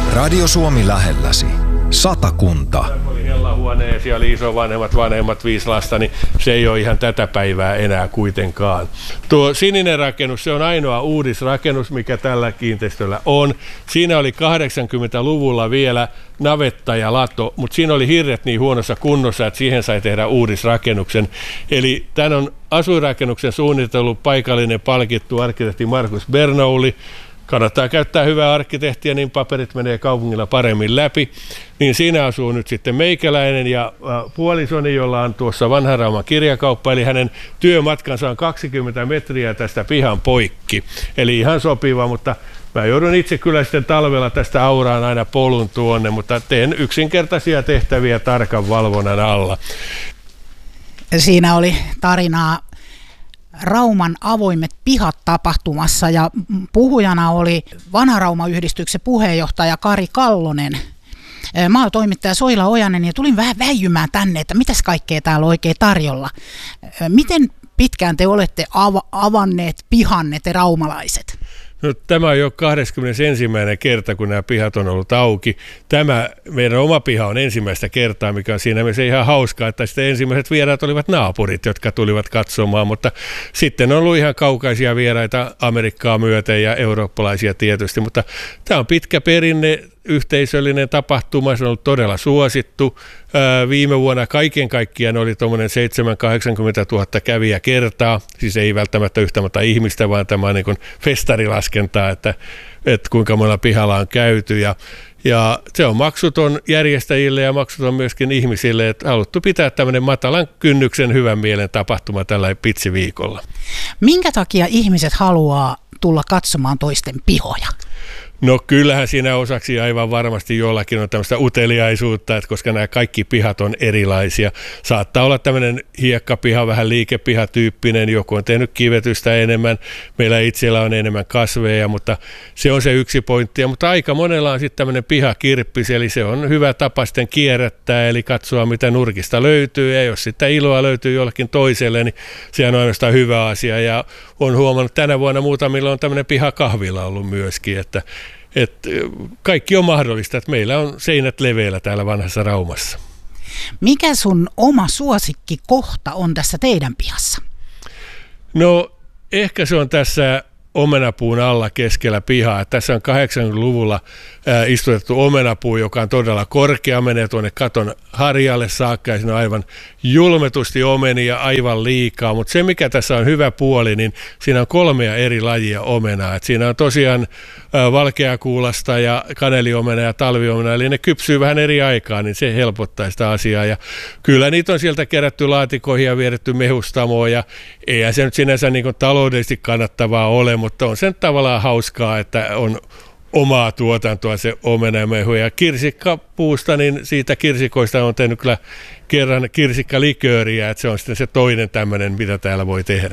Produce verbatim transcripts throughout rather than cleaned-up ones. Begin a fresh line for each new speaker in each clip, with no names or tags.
Radio Suomi lähelläsi. Satakunta.
Oli hellahuone ja siellä oli isovanhemmat, vanhemmat, viisi lasta, niin se ei ole ihan tätä päivää enää kuitenkaan. Tuo sininen rakennus, se on ainoa uudisrakennus, mikä tällä kiinteistöllä on. Siinä oli kahdeksankymmentäluvulla vielä navetta ja lato, mutta siinä oli hirret niin huonossa kunnossa, että siihen sai tehdä uudisrakennuksen. Eli tämän on asuinrakennuksen suunnitellut paikallinen palkittu arkkitehti Markus Bernoulli. Kannattaa käyttää hyvää arkkitehtiä, niin paperit menee kaupungilla paremmin läpi. Niin siinä asuu nyt sitten meikäläinen ja puolisoni, jolla on tuossa Vanhan Rauman kirjakauppa, eli hänen työmatkansa on kaksikymmentä metriä tästä pihan poikki. Eli ihan sopiva, mutta mä joudun itse kyllä sitten talvella tästä auraan aina polun tuonne, mutta teen yksinkertaisia tehtäviä tarkan valvonnan alla.
Siinä oli tarinaa Rauman avoimet pihat -tapahtumassa ja puhujana oli Vanha Rauma-yhdistyksen puheenjohtaja Kari Kallonen. Mä oon toimittaja Soila Ojanen ja tulin vähän väijymään tänne, että mitäs kaikkea täällä on oikein tarjolla. Miten pitkään te olette av- avanneet pihanne, te raumalaiset?
No, tämä on jo kahdeskymmenesensimmäinen kerta, kun nämä pihat on ollut auki. Tämä meidän oma piha on ensimmäistä kertaa, mikä on siinä mielessä ihan hauskaa, että sitten ensimmäiset vieraat olivat naapurit, jotka tulivat katsomaan, mutta sitten on ollut ihan kaukaisia vieraita Amerikkaa myöten ja eurooppalaisia tietysti, mutta tämä on pitkä perinne, yhteisöllinen tapahtuma, se on ollut todella suosittu. Ää, viime vuonna kaiken kaikkiaan oli tuommoinen seitsemänkymmentä kahdeksankymmentä tuhatta kävijä kertaa, siis ei välttämättä yhtä monta ihmistä, vaan tämä on niin kuin festarilaskentaa, että, että kuinka monella pihalla on käyty. Ja, ja se on maksuton järjestäjille ja maksuton myöskin ihmisille, että haluttu pitää tämmöinen matalan kynnyksen hyvän mielen tapahtuma tällä pitsiviikolla.
Minkä takia ihmiset haluaa tulla katsomaan toisten pihoja?
No kyllähän siinä osaksi aivan varmasti jollakin on tämmöistä uteliaisuutta, että koska nämä kaikki pihat on erilaisia. Saattaa olla tämmöinen hiekkapiha, vähän liikepihatyyppinen, joku on tehnyt kivetystä enemmän, meillä itsellä on enemmän kasveja, mutta se on se yksi pointti. Mutta aika monella on sitten tämmöinen pihakirppis, eli se on hyvä tapa sitten kierrättää, eli katsoa mitä nurkista löytyy, ja jos sitten iloa löytyy jollekin toiselle, niin sehän on ainoastaan hyvä asia, ja on huomannut tänä vuonna muutamilla on tämmöinen pihakahvila ollut myöskin, että että kaikki on mahdollista, että meillä on seinät leveillä täällä Vanhassa Raumassa.
Mikä sun oma suosikkikohta on tässä teidän pihassa?
No ehkä se on tässä omenapuun alla keskellä pihaa. Tässä on kahdeksankymmentäluvulla ää, istutettu omenapuu, joka on todella korkea, menee tuonne katon harjalle saakka ja siinä on aivan julmetusti omenia, aivan liikaa. Mutta se mikä tässä on hyvä puoli, niin siinä on kolmea eri lajia omenaa. Et siinä on tosiaan ää, valkeakuulasta ja kaneliomena ja talviomena, eli ne kypsyy vähän eri aikaa, niin se helpottaa sitä asiaa. Ja kyllä niitä on sieltä kerätty laatikoihin ja viedetty mehustamoon ja eihän se nyt sinänsä niin kuin taloudellisesti kannattavaa ole, mutta on sen tavallaan hauskaa, että on omaa tuotantoa se omena ja mehu. Ja kirsikkapuusta, niin siitä kirsikoista on tehnyt kyllä kerran kirsikkalikööriä, että se on sitten se toinen tämmöinen, mitä täällä voi tehdä.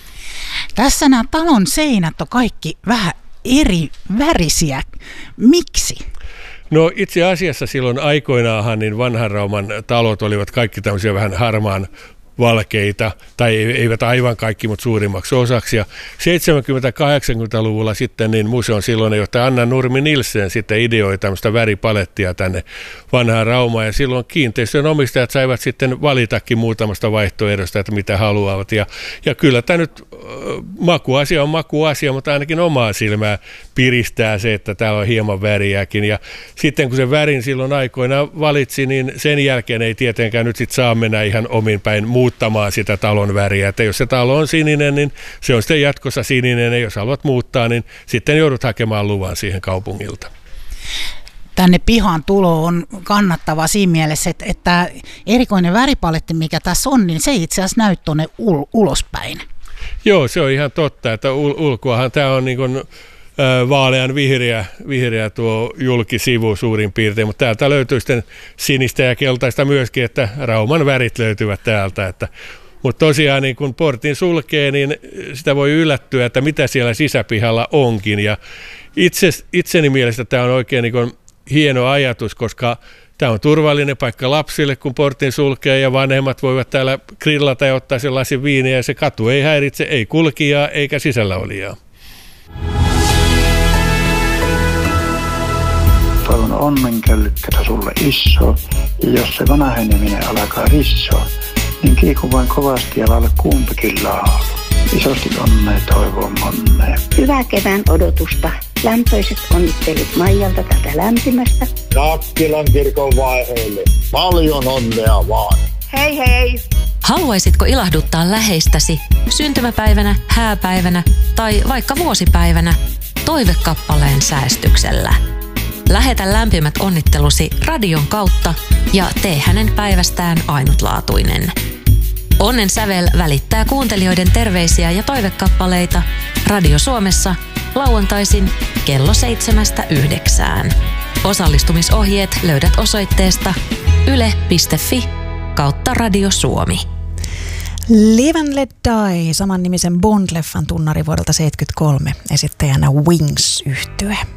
Tässä nämä talon seinät on kaikki vähän eri värisiä. Miksi?
No itse asiassa silloin aikoinaanhan niin Vanhan Rauman talot olivat kaikki tämmöisiä vähän harmaan valkeita, tai eivät aivan kaikki, mutta suurimmaksi osaksi. Ja seitsemänkymmentä-kahdeksankymmentäluvulla sitten niin museon silloinen johtaja Anna Nurmi-Nilsen sitten ideoi tämmöistä väripalettia tänne Vanhaan Raumaan, ja silloin kiinteistön omistajat saivat sitten valitakin muutamasta vaihtoehdosta, että mitä haluavat. Ja, ja kyllä tämä nyt makuasia on makuasia, mutta ainakin omaa silmää piristää se, että täällä on hieman väriäkin. Ja sitten kun se värin silloin aikoinaan valitsi, niin sen jälkeen ei tietenkään nyt sit saa mennä ihan omin päin muuttamaan sitä talon väriä. Että jos se talo on sininen, niin se on sitten jatkossa sininen, ja jos haluat muuttaa, niin sitten joudut hakemaan luvan siihen kaupungilta.
Tänne pihaan tulo on kannattava siinä mielessä, että, että erikoinen väripaletti, mikä tässä on, niin se itse asiassa näyttää tuonne ul- ulospäin.
Joo, se on ihan totta, että ul- ulkoahan tämä on niin kuin vaalean vihreä, vihreä tuo julkisivu suurin piirtein, mutta täältä löytyy sitten sinistä ja keltaista myöskin, että Rauman värit löytyvät täältä. Että, mutta tosiaan niin kun portin sulkee, niin sitä voi yllättyä, että mitä siellä sisäpihalla onkin. Ja itse, itseni mielestä tämä on oikein niin kun hieno ajatus, koska tämä on turvallinen paikka lapsille, kun portin sulkee, ja vanhemmat voivat täällä grillata ja ottaa sen lasin viiniä, ja se katu ei häiritse, ei kulkijaa eikä sisällä olijaa.
Follow onnenkölkkötä sulle iso. Ja jos se vanheneminen alkaa rissoa, niin kiiku vain kovasti ja laula kumpikin laulu. Isosti onnea toivon monnea.
Hyvää kevään odotusta. Lämpöiset onnittelut Maijalta tätä lämpimästä.
Nakkilan kirkon vaiheelle. Paljon onnea vaan.
Hei hei!
Haluaisitko ilahduttaa läheistäsi syntymäpäivänä, hääpäivänä tai vaikka vuosipäivänä toivekappaleen säästyksellä? Lähetä lämpimät onnittelusi radion kautta ja tee hänen päivästään ainutlaatuinen. Onnen sävel välittää kuuntelijoiden terveisiä ja toivekappaleita Radio Suomessa lauantaisin kello seitsemästä yhdeksään. Osallistumisohjeet löydät osoitteesta yle piste fi kautta Radio Suomi.
Live and Let Die, samannimisen Bond-leffan tunnari vuodelta seitsemänkymmentäkolme, esittäjänä Wings-yhtye.